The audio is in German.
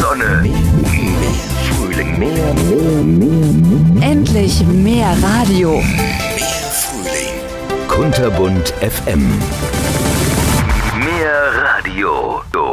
Sonne, mehr Frühling, mehr. Endlich mehr Radio. Mehr Frühling. Kunterbunt FM. Mehr Radio.